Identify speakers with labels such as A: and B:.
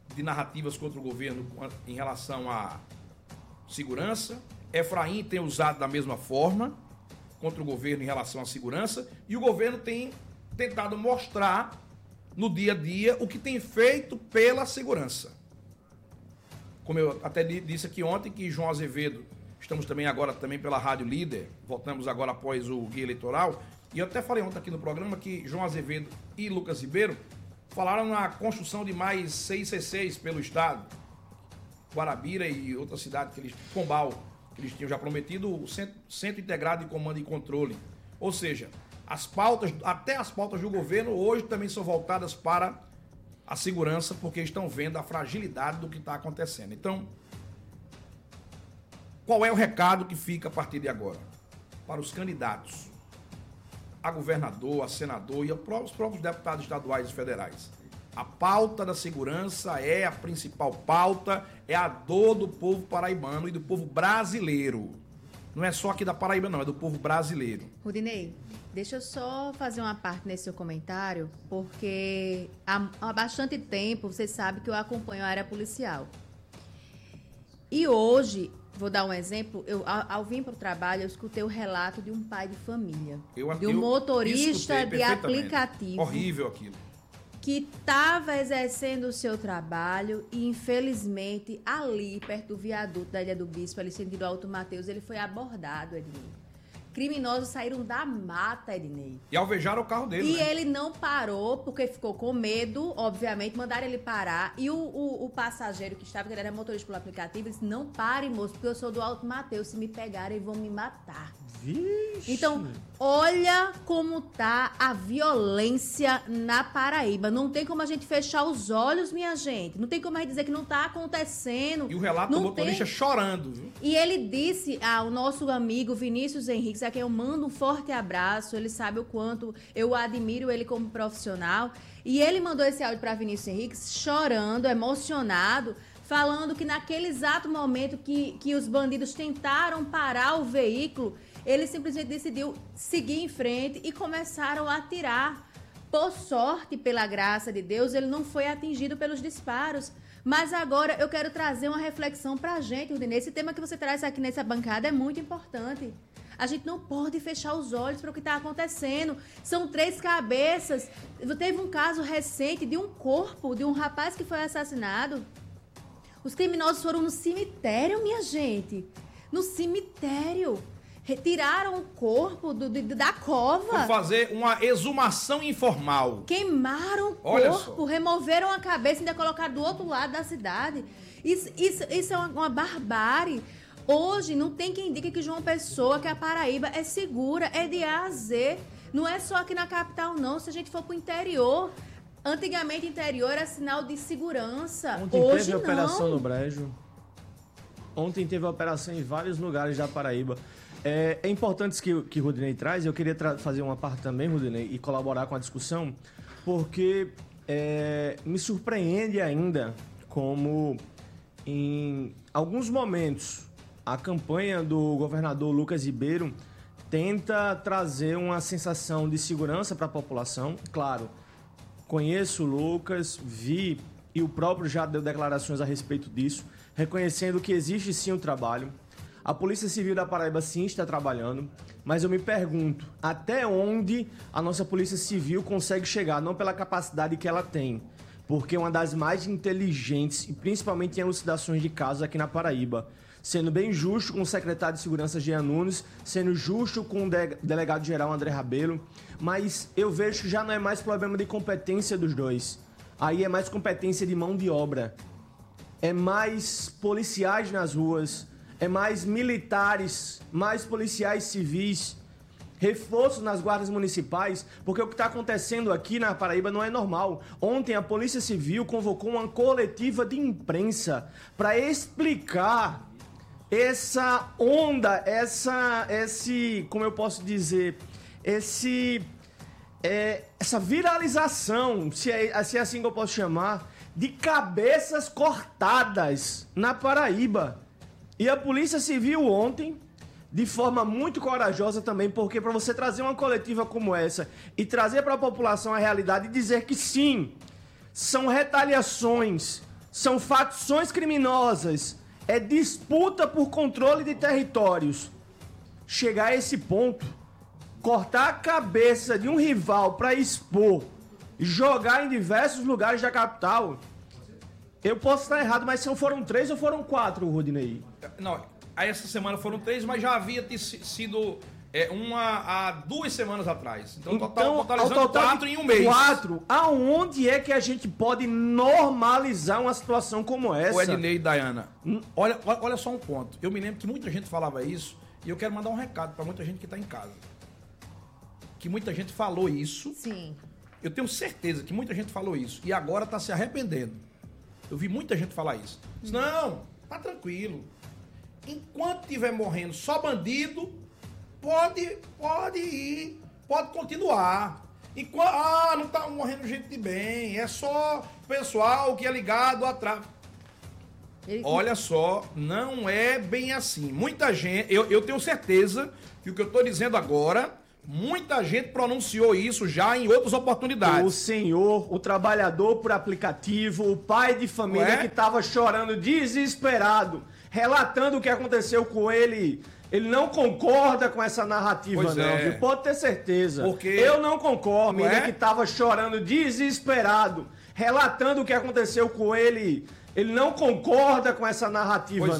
A: de narrativas contra o governo em relação à segurança. Efraim tem usado da mesma forma contra o governo em relação à segurança. E o governo tem tentado mostrar no dia a dia o que tem feito pela segurança. Como eu até disse aqui ontem, que João Azevedo, estamos também agora pela Rádio Líder, voltamos agora após o guia eleitoral, e eu até falei ontem aqui no programa que João Azevedo e Lucas Ribeiro falaram na construção de mais 6 C6 pelo estado, Guarabira e outra cidade, Pombal, que eles tinham já prometido, o Centro Integrado de Comando e Controle. Ou seja, até as pautas do governo hoje também são voltadas para a segurança, porque estão vendo a fragilidade do que está acontecendo. Então, qual é o recado que fica a partir de agora? Para os candidatos a governador, a senador e os próprios deputados estaduais e federais. A pauta da segurança é a principal pauta, é a dor do povo paraibano e do povo brasileiro. Não é só aqui da Paraíba, não, é do povo brasileiro.
B: Rudinei, deixa eu só fazer uma parte nesse seu comentário, porque há bastante tempo você sabe que eu acompanho a área policial. E hoje, vou dar um exemplo, ao vir para o trabalho, eu escutei o relato de um pai de família, de um motorista de aplicativo.
A: Horrível aquilo.
B: Que estava exercendo o seu trabalho e, infelizmente, ali, perto do viaduto da Ilha do Bispo, ali sentido Alto Mateus, ele foi abordado, Ednei. Criminosos saíram da mata, Ednei.
A: E alvejaram o carro dele,
B: E ele não parou, porque ficou com medo, obviamente, mandaram ele parar. E o passageiro que estava, que ele era motorista pelo aplicativo, disse, não pare, moço, porque eu sou do Alto Mateus, se me pegarem, vão me matar.
C: Vixe.
B: Então, olha como tá a violência na Paraíba. Não tem como a gente fechar os olhos, minha gente. Não tem como a gente dizer que não tá acontecendo.
A: E o relato do motorista chorando, viu?
B: E ele disse ao nosso amigo Vinícius Henriques, a quem eu mando um forte abraço, ele sabe o quanto eu admiro ele como profissional, e ele mandou esse áudio para Vinícius Henriques chorando, emocionado, falando que naquele exato momento que os bandidos tentaram parar o veículo, ele simplesmente decidiu seguir em frente e começaram a atirar. Por sorte, pela graça de Deus, ele não foi atingido pelos disparos. Mas agora eu quero trazer uma reflexão pra gente, Rudinei. Esse tema que você traz aqui nessa bancada é muito importante. A gente não pode fechar os olhos para o que está acontecendo. São 3 cabeças. Teve um caso recente de um corpo, de um rapaz que foi assassinado. Os criminosos foram no cemitério, minha gente. No cemitério. Retiraram o corpo da cova.
A: Vão fazer uma exumação informal.
B: Queimaram o corpo, removeram a cabeça e ainda colocaram do outro lado da cidade. Isso é uma barbárie. Hoje não tem quem diga que João Pessoa, que a Paraíba é segura, é de A a Z. Não é só aqui na capital, não. Se a gente for pro interior, antigamente interior era sinal de segurança.
C: Ontem
B: hoje
C: teve
B: não.
C: operação no Brejo. Ontem teve operação em vários lugares da Paraíba. É importante isso que o Rudinei traz. Eu queria fazer uma parte também, Rudinei, e colaborar com a discussão, porque me surpreende ainda como em alguns momentos a campanha do governador Lucas Ribeiro tenta trazer uma sensação de segurança para a população. Claro, conheço o Lucas, vi, e o próprio já deu declarações a respeito disso, reconhecendo que existe sim um trabalho. A Polícia Civil da Paraíba sim está trabalhando, mas eu me pergunto até onde a nossa Polícia Civil consegue chegar, não pela capacidade que ela tem, porque é uma das mais inteligentes e principalmente em elucidações de casos aqui na Paraíba. Sendo bem justo com o secretário de Segurança Jean Nunes, sendo justo com o delegado-geral André Rabelo, mas eu vejo que já não é mais problema de competência dos dois. Aí é mais competência de mão de obra. É mais policiais nas ruas, é mais militares, mais policiais civis, reforço nas guardas municipais, porque o que está acontecendo aqui na Paraíba não é normal. Ontem a Polícia Civil convocou uma coletiva de imprensa para explicar essa onda, como eu posso dizer, essa viralização, se é assim que eu posso chamar, de cabeças cortadas na Paraíba. E a Polícia Civil ontem, de forma muito corajosa também, porque para você trazer uma coletiva como essa e trazer para a população a realidade e dizer que sim, são retaliações, são facções criminosas, é disputa por controle de territórios. Chegar a esse ponto, cortar a cabeça de um rival para expor e jogar em diversos lugares da capital, eu posso estar errado, mas se foram 3 ou foram 4, Rudinei?
A: Não, aí essa semana foram 3, mas já havia sido uma há 2 semanas atrás. Então, totalizando 4 em um mês.
C: 4. Aonde é que a gente pode normalizar uma situação como essa?
A: O Ednei e Dayana, olha só um ponto. Eu me lembro que muita gente falava isso e eu quero mandar um recado para muita gente que está em casa. Que muita gente falou isso.
B: Sim.
A: Eu tenho certeza que muita gente falou isso e agora está se arrependendo. Eu vi muita gente falar isso. Diz, não, tá tranquilo. Enquanto estiver morrendo só bandido, pode ir, pode continuar. Enquanto, não tá morrendo gente de bem, é só pessoal que é ligado atrás. Olha só, não é bem assim. Muita gente, eu tenho certeza que o que eu estou dizendo agora, muita gente pronunciou isso já em outras oportunidades.
C: O senhor, o trabalhador por aplicativo, o pai de família que estava chorando desesperado, relatando o que aconteceu com ele. Ele não concorda com essa narrativa, viu? Pode ter certeza.
A: Porque
C: eu não concordo. Ele que estava chorando desesperado, relatando o que aconteceu com ele. Ele não concorda com essa narrativa,